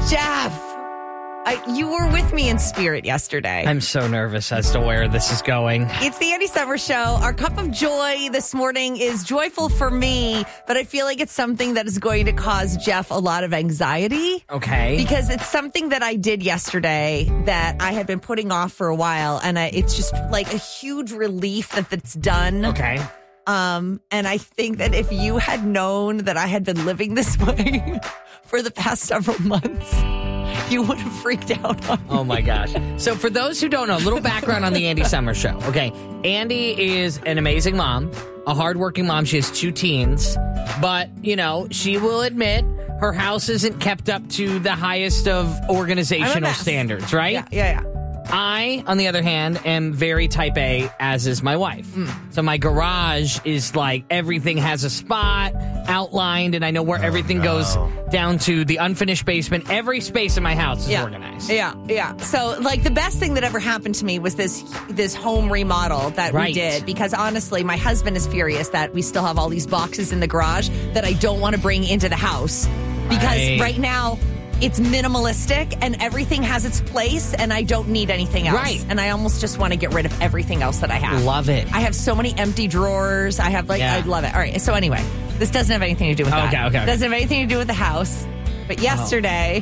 Jeff, you were with me in spirit yesterday. I'm so nervous as to where this is going. It's the Andy Summer Show. Our cup of joy this morning is joyful for me, but I feel like it's something that is going to cause Jeff a lot of anxiety. Okay. Because it's something that I did yesterday that I had been putting off for a while, and it's just like a huge relief that it's done. Okay. And I think that if you had known that I had been living this way for the past several months, you would have freaked out on me. Oh, my gosh. So for those who don't know, a little background on the Andy Summer Show. Okay. Andy is an amazing mom, a hardworking mom. She has 2 teens. But, she will admit her house isn't kept up to the highest of organizational standards, right? Yeah. I, on the other hand, am very type A, as is my wife. So my garage is like everything has a spot outlined, and I know where everything goes down to the unfinished basement. Every space in my house is organized. Yeah. So, the best thing that ever happened to me was this home remodel that we did, because honestly, my husband is furious that we still have all these boxes in the garage that I don't want to bring into the house. Because right now, it's minimalistic and everything has its place and I don't need anything else. Right. And I almost just want to get rid of everything else that I have. Love it. I have so many empty drawers. I love it. All right. So anyway, this doesn't have anything to do with that. Okay. Doesn't have anything to do with the house. But yesterday,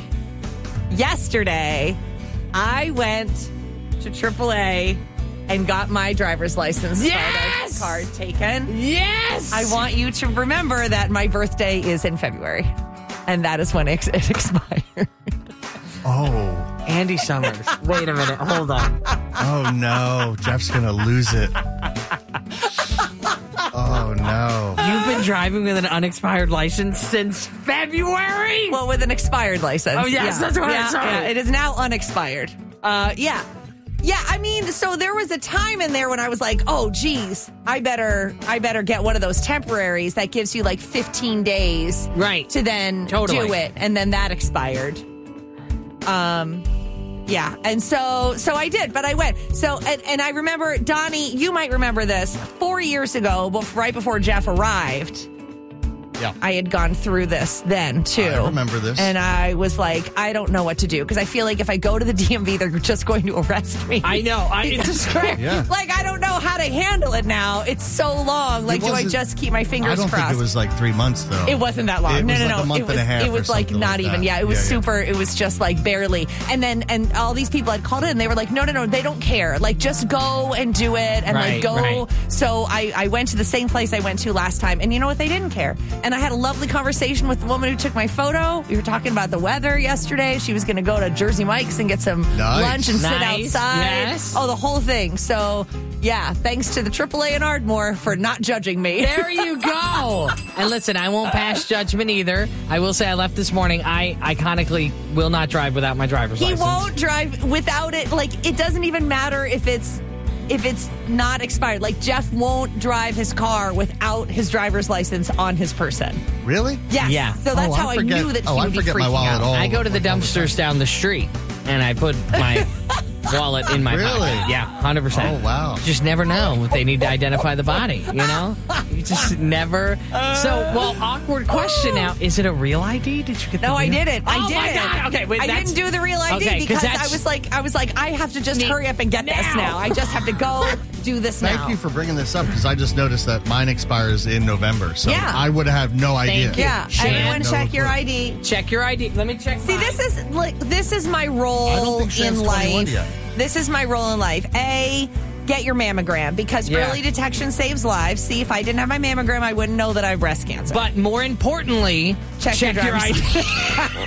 I went to AAA and got my driver's license card taken. Yes! I want you to remember that my birthday is in February. And that is when it expired. Oh. Andy Summers. Wait a minute. Hold on. Oh, no. Jeff's going to lose it. Oh, no. You've been driving with an unexpired license since February? Well, with an expired license. Oh, yes. That's what I saw. Yeah, it is now unexpired. Yeah, I mean, so there was a time in there when I was like, oh, geez, I better get one of those temporaries that gives you 15 days to then do it. And then that expired. Yeah. And so I did, but I went. So, and I remember, Donnie, you might remember this, 4 years ago, right before Jeff arrived. Yeah. I had gone through this then, too. I remember this. And I was like, I don't know what to do. Because I feel like if I go to the DMV, they're just going to arrest me. I know. It's just crazy. Yeah. I don't know how to handle it now. It's so long. Do I just keep my fingers crossed? I don't think it was 3 months, though. It wasn't that long. It was No. a month and a half. It was not even. That. Yeah, it was super. It was just barely. And all these people had called in. They were like, no, they don't care. Just go and do it. And go. Right. So I went to the same place I went to last time. And you know what? They didn't care. And I had a lovely conversation with the woman who took my photo. We were talking about the weather yesterday. She was going to go to Jersey Mike's and get some lunch and sit outside. Yes. Oh, the whole thing. So, yeah, thanks to the AAA in Ardmore for not judging me. There you go. And listen, I won't pass judgment either. I will say I left this morning. I iconically will not drive without my driver's license. He won't drive without it. It doesn't even matter if it's not expired. Jeff won't drive his car without his driver's license on his person. Really? Yes. Yeah. So that's how I knew that he would be freaking my wallet out. all I go to the dumpsters down the street and I put my wallet in my pocket. Yeah, 100%. Oh, wow. You just never know if they need to identify the body, You just never. Awkward question now. Is it a real ID? Did you get No, I didn't. Oh, my God. Okay, wait, I didn't do the real ID because I was like, I have to just hurry up and get this now. I just have to go do this now. Thank you for bringing this up because I just noticed that mine expires in November. So I would have no idea. Thank you. Yeah, everyone check your ID. Check your ID. Let me check See, mine. this is my role I don't think Shan's in 21 life. yet. This is my role in life. A, get your mammogram because early detection saves lives. See, if I didn't have my mammogram, I wouldn't know that I have breast cancer. But more importantly, check your ID.